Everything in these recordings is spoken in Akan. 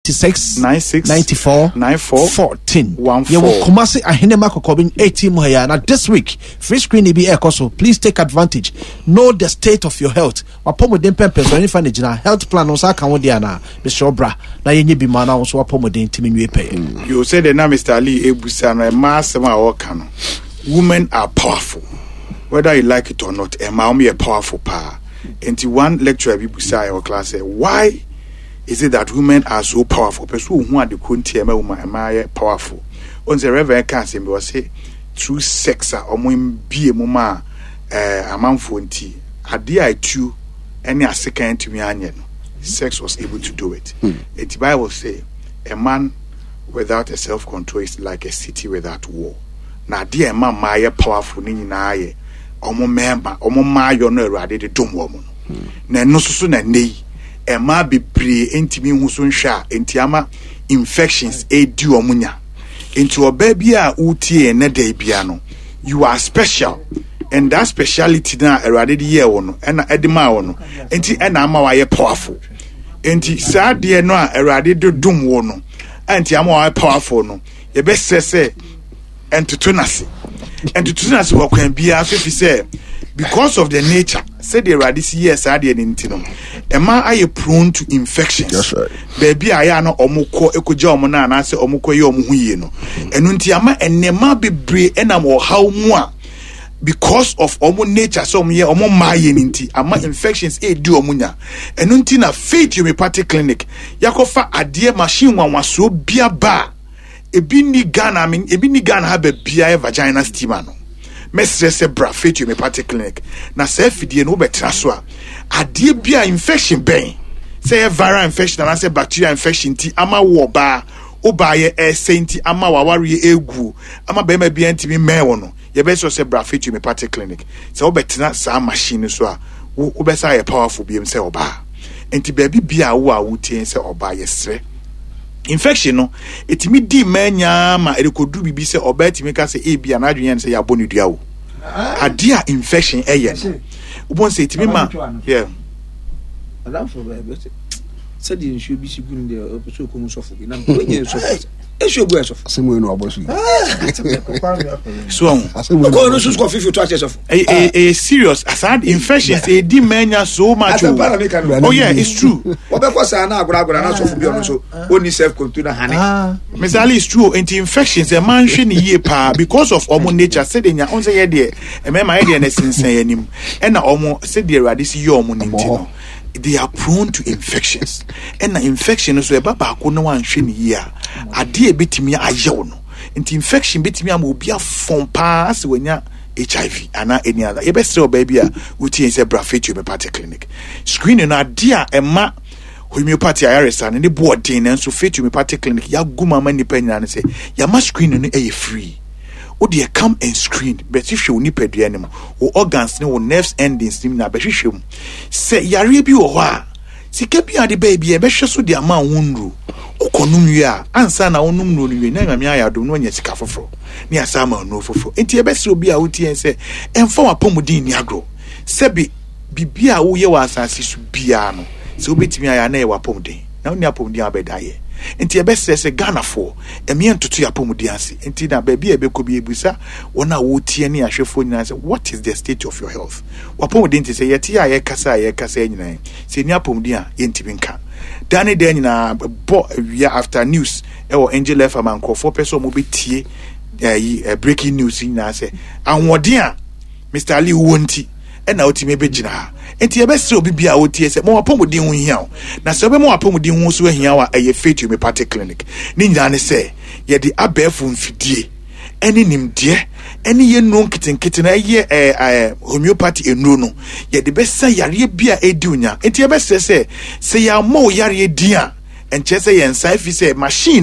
96 94 14. You will Kumasi Ahinema Kokobin 18 Mohaya. Now this week, free screen be so please take advantage. Know the state of your health. Wapomo den pempes or any financial health plan on Sakawodiana, Mr. Obra. Now you be man also wapomo den timi pay. You said the name Mr. Ali Ebusana Masama Okano. Women are powerful. Whether you like it or not, a mommy a powerful power. And one lecturer Ebusai or class say, why is it that women are so powerful? People who are the country are powerful. On the Reverend Kansim was say through sex or be a mama a man for tea. I too any a second to me onion. Sex was able to do it. The Bible say a man without a self-control is like a city without war. Now dear man my powerful nini na ye omo member omo mayo no erade de dom wo mu na no so na nei e ma bebre entimi hu so nhwa entiama infections edi omunya enti oba bia utie na da bia no you are special and that speciality na erade de ye wo no na edima wo no enti na ama wa ye powerful enti saa de no a erade de dom wo no enti ama wa powerful no ye be sese and to tunasi what can be as if he said because of the nature said the radis yes I did intino am I prone to infections. That's right. Baby I no omuko ekoja omona na say omuko ye omu huye no enu nti ama enema bebre enam wo how mu because of omu nature so omu ye omu maye nti ama infections e di omunya enu nti na Faith Homeopathic Clinic yakofa ade machine wanwaso bia ba ebi ni Ghana have a bia vagina steamer no mesrese bra Faith Homeopathic Clinic na se fidie no betra so a ade bia infection ben say viral infection na say bacterial infection ti ama wo ba oba ye senti ama waware egu ama be ma bia ntimi men wo no ye be so say bra Faith Homeopathic Clinic say wo betra sa machine so a wo be say powerful bia say oba enti baby bia wo a wo tie say oba yesre infection no etimi di manya ma erekodu bibi se obatimi ka se ebia na adwenya se ya bonu dua wo adia infection eye no ubon se etimi ma yeah adam for be said you should be sigun de opeso ko musofo bi na onye sofo esho go esofo asemu no abosu so ko no sus ko fifi to access of a serious aside infection say di manya so much oh yeah it's true obeko say na agora na sofo bi ono so oni self control na hane mesali is true anti infections a man hwe ni ye pa because of omo nature say de nya on say ye de e mema ye de na sinsen yanim e na omo say de radisi ye omo ninti no they are prone to infections and the infection so eba ba ko no wan hwe ni yi a ade e betimi ayew no nti infection betimi am obi afon pa ase wanya HIV ana any other e be stre baby a uti say bra Faith Homeopathic Clinic screening na ade a ema homeopathy ayaresa ne board den nso Faith Homeopathic Clinic ya guma nipa nyina ne say ya ma screening no e free. O dear come and screen, but if you need pedianum or organs, no nerves endings, na beshishum. Say Yaribi or wa. See, kepi the baby, a beshasu the amount wundu. O conumia, answer na onum no, you never me. I don't know yet scaffold. Near summer no for. And your best will be out here and say, and for a pomodin yagro. Sebi, bibia o ye was as is piano. So bit me I never pomodin. Now near pomodin bedaye. Enti e best say Ghana for emien toto yapomodianse enti na baby e be ko bi ebusa wona wo tie ne ahwefo nyina say what is the state of your health wapomodin ti say yeti a ye kasa nyina say ni apomodian enti binka dane de nyina bo wia after news e wo Angel FM ankofo person mo betie breaking news nyina say anwodin a Mr. Ali wonti e na otime be gina enti e be se obi bia otie se mo apomodin ho hia na se obi mo apomodin ho so hia wa eye Faith Homeopathic Clinic ni nyina ne se ye de abefo mfidie eni nimde eni ye no nkitenkite na ye homeopathy enuro no ye de be se yare bia edi unya enti e be se ya mo yare di a enche se ye nsa fi se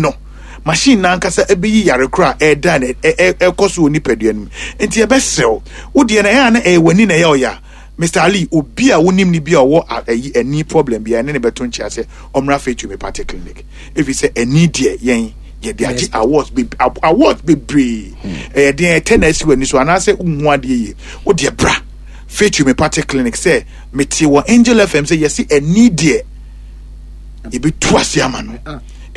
machine na nkasa ebeyi yare kra da na ekoso oni paduanum enti e be sew wo de na ya na wani na ya oya Mr. Ali obi a wonim ni bia wo any problem bia ne beto nchia se omra Faith Homeopathic Clinic if you say any die yen ye de agi awards be bree de tennis wani so anase unhu ade ye wo de bra Faith Homeopathic Clinic say meti wo Angel FM say yes any die e be tuase ama no